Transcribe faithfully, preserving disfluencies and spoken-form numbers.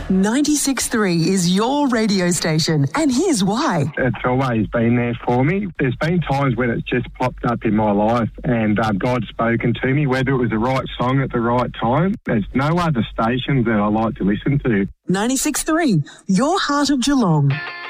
ninety-six point three is your radio station, and here's why. It's always been there for me. There's been times when it's just popped up in my life and um, God's spoken to me, whether it was the right song at the right time. There's no other stations that I like to listen to. ninety-six point three, your heart of Geelong.